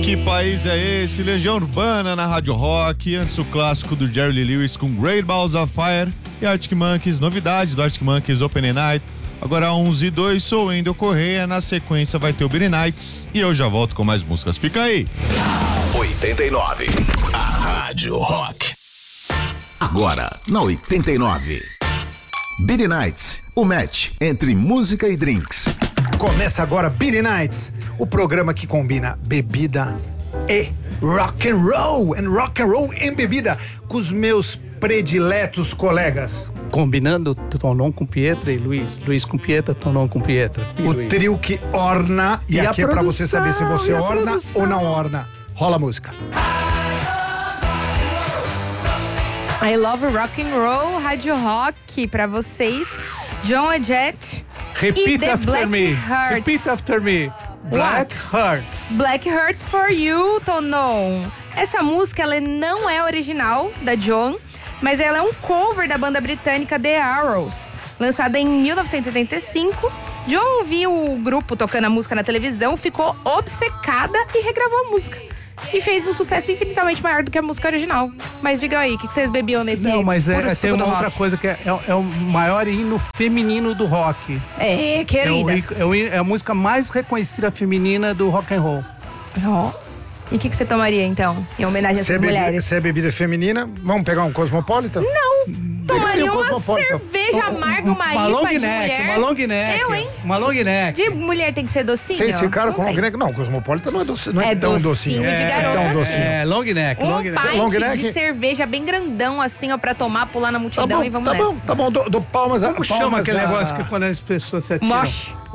Que país é esse? Legião Urbana na Rádio Rock, antes o clássico do Jerry Lee Lewis com Great Balls of Fire e Arctic Monkeys, novidade do Arctic Monkeys Open Night. Agora 11:02, sou Wendel Correia, na sequência vai ter o Beat Nights e eu já volto com mais músicas. Fica aí. 89, a Rádio Rock. Agora, na 89. Beat Nights, o match entre música e drinks. Começa agora Beat Nights, o programa que combina bebida e rock and roll em bebida com os meus prediletos colegas. Combinando Tonon com Pietra e Luiz com Pietra, Tonon com Pietra. O Luiz. Trio que orna e aqui é pra você saber se você orna ou não orna. Rola a música. I love rock and roll, Rádio Rock pra vocês. John and Jet. Repeat The after Black me. Hearts. Repeat after me. Black Hearts. Black Hearts for You, Tonon. Essa música, ela não é original da John, mas ela é um cover da banda britânica The Arrows, lançada em 1985. John viu o grupo tocando a música na televisão, ficou obcecada e regravou a música. E fez um sucesso infinitamente maior do que a música original. Mas diga aí, o que vocês bebiam nesse Não, mas puro suco tem uma do outra rock? coisa que é o maior hino feminino do rock. Queridas. É a música mais reconhecida feminina do rock and roll. Ó. E o que você tomaria, então, em homenagem a essas mulheres? Se é bebida feminina, vamos pegar um Cosmopolitan? Não! Tomaria uma Cosmopolitan. cerveja amarga, uma IPA long de neck, mulher. uma long neck. Eu, hein? Uma long neck. De mulher tem que ser docinho? Vocês ficaram com Não long tem. neck? Não, Cosmopolitan não é doce, não é, É tão docinho docinho. de garota. É tão docinho. É, long neck, long neck. Long Pint neck? de cerveja bem grandão, assim, ó, pra tomar, pular na multidão e vamos nessa. Tá bom, dou palmas a Como chama aquele negócio que quando as pessoas se atiram? Mosh.